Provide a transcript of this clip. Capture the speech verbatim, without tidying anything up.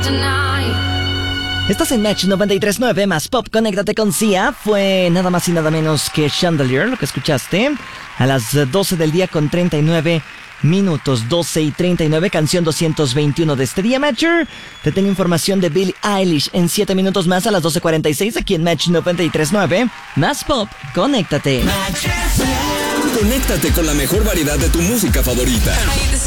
Estás en Match noventa y tres punto nueve más Pop. Conéctate con Sia. Fue nada más y nada menos que Chandelier, lo que escuchaste a las doce del día con treinta y nueve minutos. doce y treinta y nueve, canción doscientos veintiuno de este día, Matcher. Te tengo información de Billie Eilish en siete minutos más a las doce cuarenta y seis aquí en Match noventa y tres punto nueve más Pop. Conéctate. Conéctate con la mejor variedad de tu música favorita.